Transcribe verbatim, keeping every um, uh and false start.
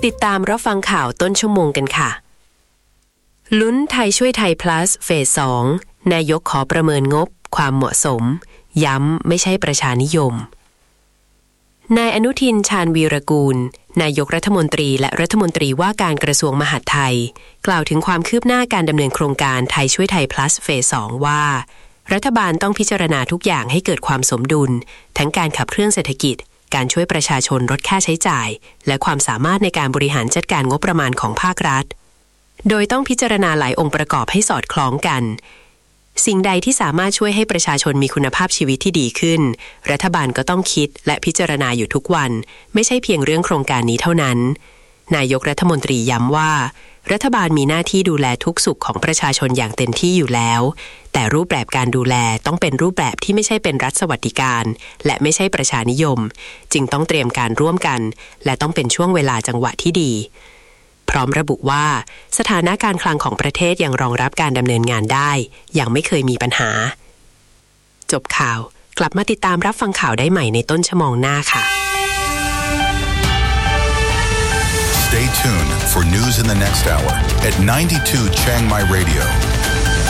ติดตามรับฟังข่าวต้นชั่วโมงกันค่ะลุ้นไทยช่วยไทย plus เฟสสองนายกขอประเมินงบความเหมาะสมย้ำไม่ใช่ประชานิยมนายอนุทินชาญวีรกูลนายกรัฐมนตรีและรัฐมนตรีว่าการกระทรวงมหาดไทยกล่าวถึงความคืบหน้าการดำเนินโครงการไทยช่วยไทย plus เฟสสองว่ารัฐบาลต้องพิจารณาทุกอย่างให้เกิดความสมดุลทั้งการขับเคลื่อนเศรษฐกิจการช่วยประชาชนลดค่าใช้จ่ายและความสามารถในการบริหารจัดการงบประมาณของภาครัฐโดยต้องพิจารณาหลายองค์ประกอบให้สอดคล้องกันสิ่งใดที่สามารถช่วยให้ประชาชนมีคุณภาพชีวิตที่ดีขึ้นรัฐบาลก็ต้องคิดและพิจารณาอยู่ทุกวันไม่ใช่เพียงเรื่องโครงการนี้เท่านั้นนายกรัฐมนตรีย้ำว่ารัฐบาลมีหน้าที่ดูแลทุกสุขของประชาชนอย่างเต็มที่อยู่แล้วแต่รูปแบบการดูแลต้องเป็นรูปแบบที่ไม่ใช่เป็นรัฐสวัสดิการและไม่ใช่ประชานิยมจึงต้องเตรียมการร่วมกันและต้องเป็นช่วงเวลาจังหวะที่ดีพร้อมระบุว่าสถานะการคลังของประเทศยังรองรับการดำเนินงานได้ยังไม่เคยมีปัญหาจบข่าวกลับมาติดตามรับฟังข่าวได้ใหม่ในต้นชั่วโมงหน้าค่ะ Stay tuned for news in the next hour at ninety-two Chiang Mai Radio.